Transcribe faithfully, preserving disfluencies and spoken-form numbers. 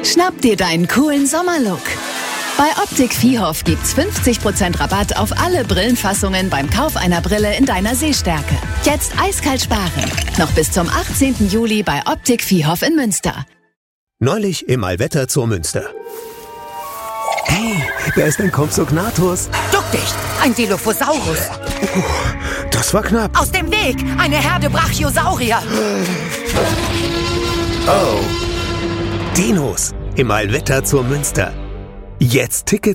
Schnapp dir deinen coolen Sommerlook. Bei Optik Viehhoff gibt's fünfzig Prozent Rabatt auf alle Brillenfassungen beim Kauf einer Brille in deiner Sehstärke. Jetzt eiskalt sparen. Noch bis zum achtzehnten Juli bei Optik Viehhoff in Münster. Neulich im Allwetter zur Münster. Hey, da ist ein Compsognathus. Duck dich, ein Dilophosaurus. Uh, das war knapp. Aus dem Weg, eine Herde Brachiosaurier. Oh. Dinos im Allwetter zur Münster. Jetzt Tickets